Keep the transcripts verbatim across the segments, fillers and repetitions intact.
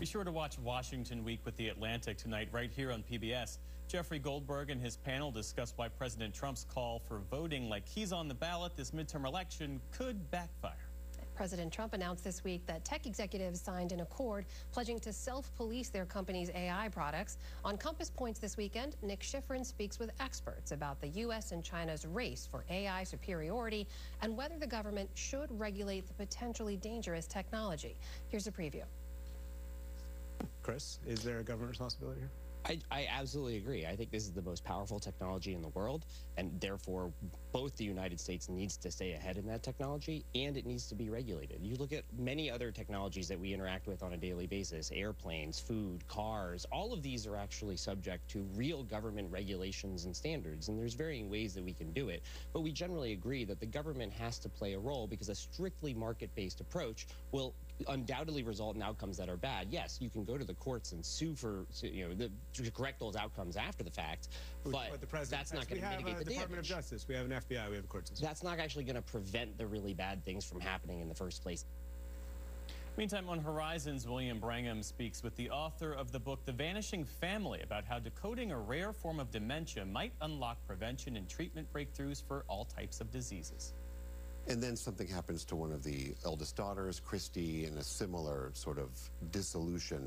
Be sure to watch Washington Week with The Atlantic tonight right here on P B S. Jeffrey Goldberg and his panel discuss why President Trump's call for voting like he's on the ballot this midterm election could backfire. President Trump announced this week that tech executives signed an accord pledging to self-police their company's A I products. On Compass Points this weekend, Nick Schifrin speaks with experts about the U S and China's race for A I superiority and whether the government should regulate the potentially dangerous technology. Here's a preview. Chris, is there a government responsibility here? I, I absolutely agree. I think this is the most powerful technology in the world, and therefore both the United States needs to stay ahead in that technology, and it needs to be regulated. You look at many other technologies that we interact with on a daily basis, airplanes, food, cars, all of these are actually subject to real government regulations and standards, and there's varying ways that we can do it. But we generally agree that the government has to play a role because a strictly market-based approach will undoubtedly result in outcomes that are bad. Yes, you can go to the courts and sue for, you know, the, to correct those outcomes after the fact, but, but the president, that's not going to mitigate the Department damage. of Justice, we have an F B I, we have a court system. That's not actually going to prevent the really bad things from happening in the first place. Meantime, on Horizons, William Brangham speaks with the author of the book The Vanishing Family about how decoding a rare form of dementia might unlock prevention and treatment breakthroughs for all types of diseases. And then something happens to one of the eldest daughters, Christy, in a similar sort of dissolution.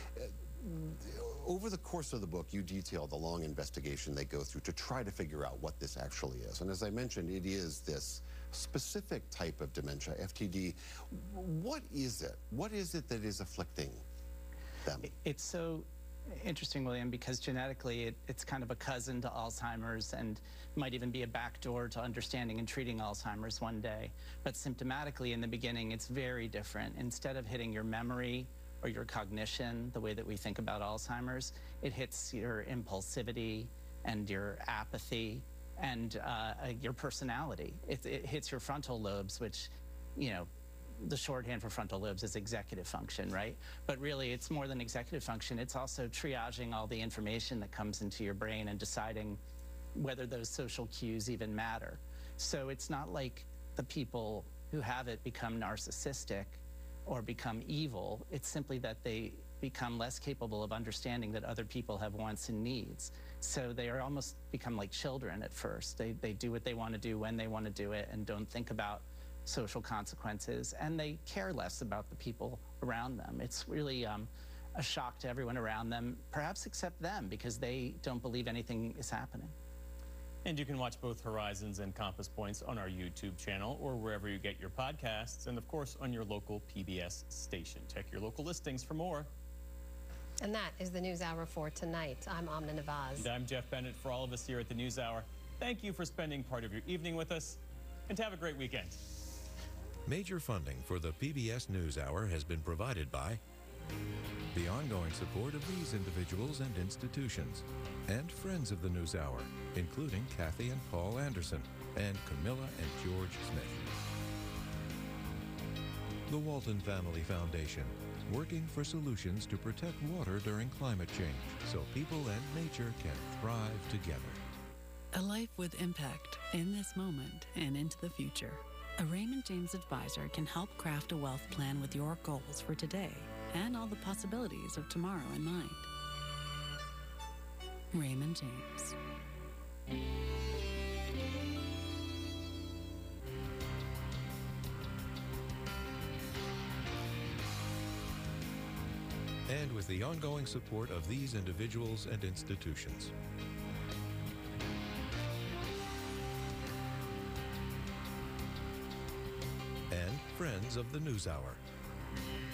Over the course of the book, you detail the long investigation they go through to try to figure out what this actually is. And as I mentioned, it is this specific type of dementia, F T D. What is it? What is it that is afflicting them? It's so interesting, William, because genetically it, it's kind of a cousin to Alzheimer's and might even be a backdoor to understanding and treating Alzheimer's one day. But symptomatically in the beginning, it's very different. Instead of hitting your memory or your cognition, the way that we think about Alzheimer's, it hits your impulsivity and your apathy and uh, your personality. It, it hits your frontal lobes, which, you know, the shorthand for frontal lobes is executive function, right? But really, it's more than executive function. It's also triaging all the information that comes into your brain and deciding whether those social cues even matter. So it's not like the people who have it become narcissistic or become evil. It's simply that they become less capable of understanding that other people have wants and needs. So they are almost become like children at first. They, they do what they want to do when they want to do it and don't think about social consequences, and they care less about the people around them. It's really um, a shock to everyone around them, perhaps except them, because they don't believe anything is happening. And you can watch both Horizons and Compass Points on our YouTube channel or wherever you get your podcasts, and of course on your local P B S station. Check your local listings for more. And that is the News Hour for tonight. I'm Amna Nawaz. And I'm Jeff Bennett. For all of us here at the News Hour, thank you for spending part of your evening with us, and have a great weekend. Major funding for the P B S NewsHour has been provided by the ongoing support of these individuals and institutions and friends of the NewsHour, including Kathy and Paul Anderson and Camilla and George Smith. The Walton Family Foundation, working for solutions to protect water during climate change so people and nature can thrive together. A life with impact in this moment and into the future. A Raymond James advisor can help craft a wealth plan with your goals for today and all the possibilities of tomorrow in mind. Raymond James. And with the ongoing support of these individuals and institutions. And friends of the NewsHour.